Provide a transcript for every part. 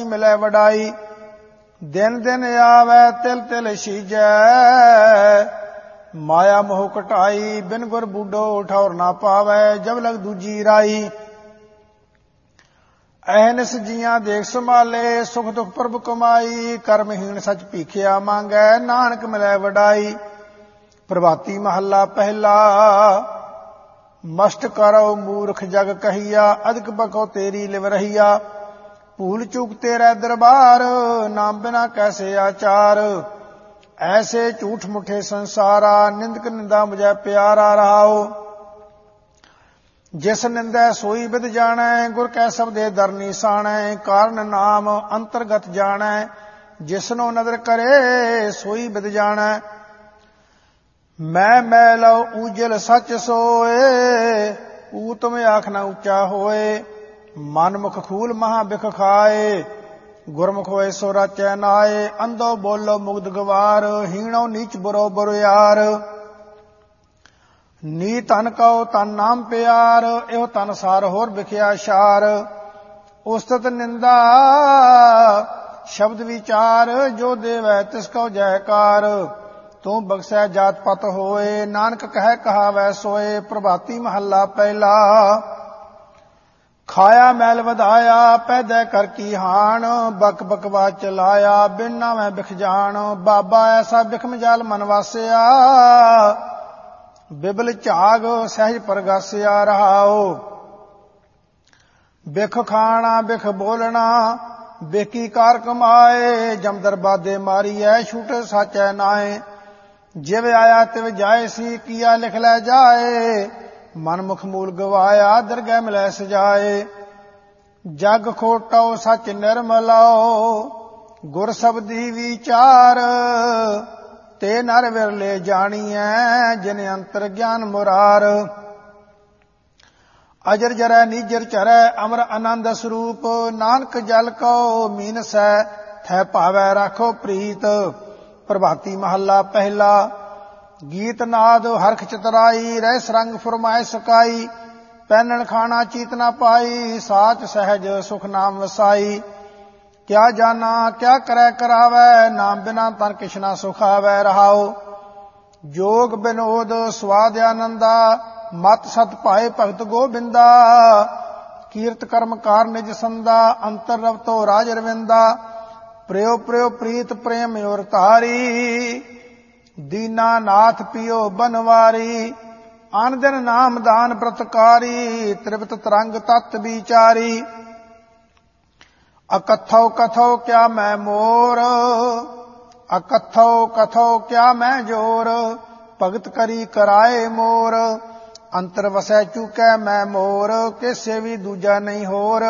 मिलै वडाई। दिन दिन आवै तिल तिल सीजै, माया मोह कटाई। बिन गुर बूढ़ो ठौर ना पावै, जब लग दूजी राई। अहनिस जियां देख संभाले, सुख दुख प्रभ कमाई। कर्महीन सच भीखिया मांगै, नानक मिलै वडाई। प्रभाती महला पहला। मस्ट करो मूर्ख जग कहिया, अधिक बको तेरी लिव रहिया। भूल चूक तेरे दरबार, नाम बिना कैसे आचार। ऐसे झूठ मुठे संसारा, निंदक निंदा मुझे प्यारा रहाओ। जिस निंदै सोई विद जानै, गुर कै शब्दे दर निशानै। कारण नाम अंतर्गत जानै, जिसनो नदर करे सोई विद जानै। मैं मैलो ऊजल सच सोए, ऊतम आख न ऊंचा होए। मन मुख खूल महा बिख खाए, गुरमुख होए सो राचै नाए। अंधो बोलो मुग्ध गवार, हीणो नीच बुरो बुरियार। नी तन कहो तन नाम प्यार, एहो तन सार होर बिखिया शार। उस्तत निंदा शब्द विचार, जो देवै तिसको जयकार। तू बख्शै जात पत होए, नानक कह कहावै सोए। प्रभाती महला पहला। खाया मैल वधाया, पैदा कर की हान। बक बकवा चलाया, बिन नामै बिख जान। बाबा ऐसा बिख मजाल मन वासिया, बिबल झाग सहज परगासिया रहाओ। बिख खाना बिख बोलना, बेकी कार कमाए। जम दरबादे मारियै, छूट साचै नाए। जिव आया तिव जाए सी, किया लिख लै जाए। मन मुख मूल गवाया, दरगह मिलै सजाए। जग खोटो सच निर्मलाओ, गुर शब्दी विचार। ते नर विरले जानिए, जिन अंतर ज्ञान मुरार। अजर जरै नीजर चरै, अमर आनंद स्वरूप। नानक जल को मीनसै, थै भावै राखो प्रीत। प्रभाती महला पहला। गीत नाद हरख चतुराई, रह सरंग फुरमाए सकाई। पैनन खाना चीत ना पाई, साच सहज सुख नाम वसाई। क्या जाना क्या करै करावै, नाम बिना तन किछ ना सुख आवै रहाओ। जोग बिनोद स्वाद आनंदा, मत सत पाए भगत गोबिंदा। कीर्त कर्म कार निज संदा, अंतर रव तो राज रविंदा। प्रियो प्रियो प्रीत प्रेम और तारी, दीना नाथ पियो बनवारी। आन दिन नाम दान व्रतकारी, त्रिवत तरंग तत् विचारी। अकथो कथो क्या मैं मोर, अकथो कथो क्या मैं जोर। भगत करी कराए मोर, अंतर वसै चूकै मैं मोर। किसे भी दूजा नहीं होर।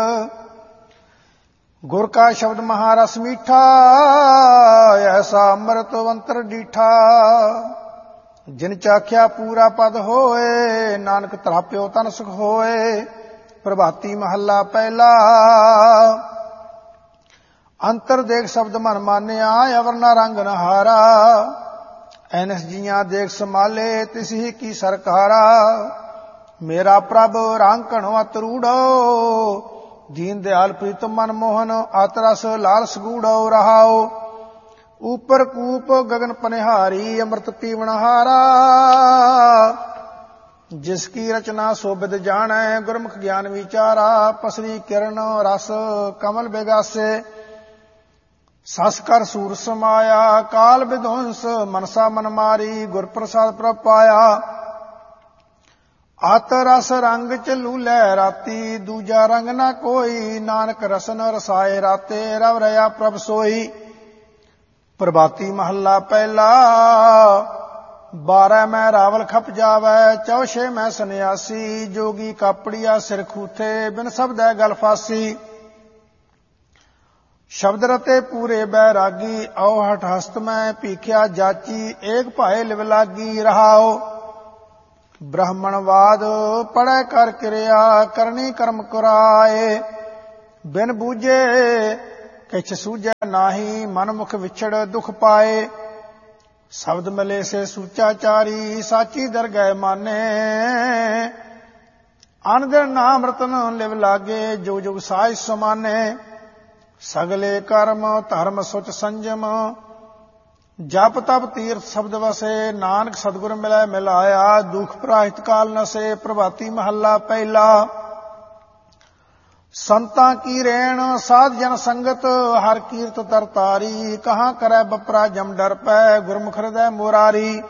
गुर का शब्द महारस मीठा, ऐसा अमृत अंतर डीठा। जिन चाख्या पूरा पद होए, नानक तराप्यो तन सुख होए। प्रभाती महला पहला। अंतर देख शब्द मन मान्या, अवर न रंग न हारा। ऐनस जियां देख संभाले, तिस ही की सरकारा। मेरा प्रभ रांकण अतरूढ़ो, दीन दयाल प्रीतम मन मोहन। आतरस लाल सगूढ़ो रहाओ। ऊपर कूप गगन पनिहारी, अमृत पीवनहारा। जिसकी रचना शोभित जानै, गुरमुख ज्ञान विचारा। पसरी किरण रस कमल बेगासे, सस कर सूर समाया। काल विध्वंस मनसा मन मारी, गुर प्रसाद प्रभ पाया। अत रस रंग चलू लै राती, दूजा रंग न कोई। नानक रसन रसाए राते, रव रया प्रभ सोई। प्रभाती महला पहला। 12 मैं रावल खप जावै, 64 मैं सन्यासी। जोगी कापड़िया सिर खूथे, बिन शब्दै गल फासी। शब्द रते पूरे बैरागी, औ हठ हस्त में भीख्या जाची। एक भाए लिव लागी रहाओ। ब्राह्मणवाद पढ़ै कर क्रिया, करनी कर्म कराए। बिन बूझे किछ सूझै नाही, मन मुख विछड़ दुख पाए। शब्द मिले से सूचाचारी, साची दरगह माने। अन दिन नाम रतन लिव लागे, जुग जुग साज समाने। ਸਗਲੇ ਕਰਮ ਧਰਮ ਸੁਚ ਸੰਜਮ। ਜਪ ਤਪ ਤੀਰਥ ਸ਼ਬਦ ਵਸੇ, ਨਾਨਕ ਸਤਿਗੁਰ ਮਿਲੈ ਮਿਲਾਇਆ। ਦੁਖ ਪ੍ਰਾਹਿਤ ਕਾਲ ਨਸੇ, ਪ੍ਰਭਾਤੀ ਮਹੱਲਾ ਪਹਿਲਾ। ਸੰਤਾਂ ਕੀ ਰੇਣ ਸਾਧ ਜਨ ਸੰਗਤ, ਹਰ ਕੀਰਤ ਤਰਤਾਰੀ। ਕਹਾਂ ਕਰੈ ਬਪਰਾ ਜਮ ਡਰ ਪੈ, ਗੁਰਮੁਖ ਹਿਰਦੈ ਮੁਰਾਰੀ।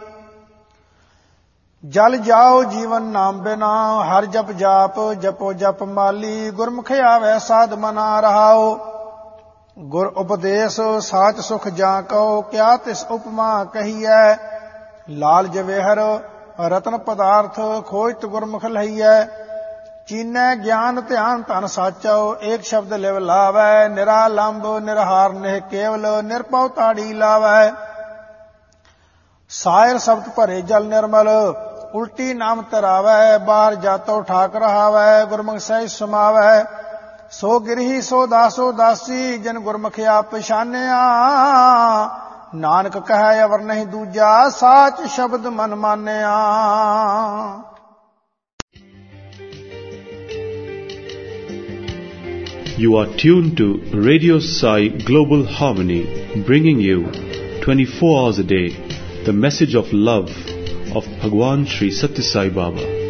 ਜਲ ਜਾਓ ਜੀਵਨ ਨਾਮ ਬਿਨਾ, ਹਰ ਜਪ ਜਾਪ ਜਪੋ ਜਪ ਮਾਲੀ। ਗੁਰਮੁਖ ਆਵੈ ਸਾਧ ਮਨਾ ਰਹਾਓ, ਗੁਰ ਉਪਦੇਸ਼ ਸਾਚ ਸੁਖ ਜਾਂ ਕਉ। ਕਿਆ ਤਿਸ ਉਪਮਾ ਕਹੀਐ, ਲਾਲ ਜਵੇਹਰ ਰਤਨ ਪਦਾਰਥ। ਖੋਜਤ ਗੁਰਮੁਖ ਲਈਐ, ਚੀਨੈ ਗਿਆਨ ਧਿਆਨ ਧਨ ਸਾਚਉ। ਏਕ ਸ਼ਬਦ ਲਿਵ ਲਾਵੈ, ਨਿਰਾਲੰਬ ਨਿਰਹਾਰ ਨਿਹ ਕੇਵਲ। ਨਿਰਭਉ ਤਾੜੀ ਲਾਵੈ, ਸਾਇਰ ਸ਼ਬਦ ਭਰੇ ਜਲ ਨਿਰਮਲ। ਉਲਟੀ ਨਾਮ ਤਰਾਵੈ, ਬਾਹਰ ਜਾਤੋ ਠਾਕ ਰਹਾਵੈ। ਗੁਰਮੁਖ ਸਹਿਜ ਸਮਾਵੈ, ਸੋ ਗਿਰਹੀ ਸੋ ਦਾਸੋ ਦਾਸੀ। ਜਿਨ ਗੁਰਮੁਖ ਆਪ ਪਛਾਨਿਆ, ਨਾਨਕ ਕਹੈ ਅਵਰ ਨਹੀਂ ਦੂਜਾ। ਸਾਚ ਸ਼ਬਦ ਮਨ ਮਾਨਿਆ। You are tuned to Radio Sai Global Harmony, bringing you 24 hours a day the message of love of Bhagwan Sri Sathya Sai Baba.